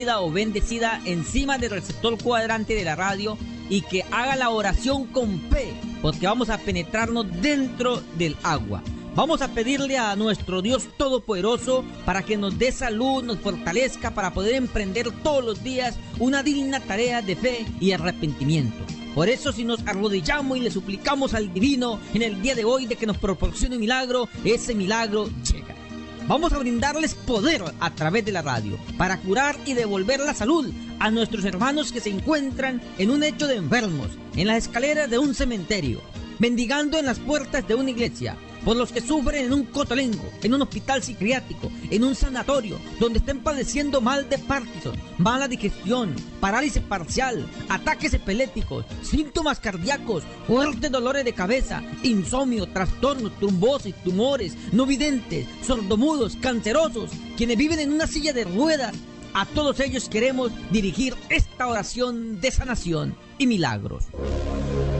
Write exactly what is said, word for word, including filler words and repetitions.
o bendecida encima del receptor cuadrante de la radio y que haga la oración con fe, porque vamos a penetrarnos dentro del agua. Vamos a pedirle a nuestro Dios Todopoderoso para que nos dé salud, nos fortalezca para poder emprender todos los días una digna tarea de fe y arrepentimiento. Por eso, si nos arrodillamos y le suplicamos al Divino en el día de hoy de que nos proporcione un milagro, ese milagro llega. Vamos a brindarles poder a través de la radio para curar y devolver la salud a nuestros hermanos que se encuentran en un lecho de enfermos, en las escaleras de un cementerio, mendigando en las puertas de una iglesia, por los que sufren en un cotolengo, en un hospital psiquiátrico, en un sanatorio, donde estén padeciendo mal de Parkinson, mala digestión, parálisis parcial, ataques epilépticos, síntomas cardíacos, fuertes dolores de cabeza, insomnio, trastornos, trombosis, tumores, no videntes, sordomudos, cancerosos, quienes viven en una silla de ruedas. A todos ellos queremos dirigir esta oración de sanación y milagros.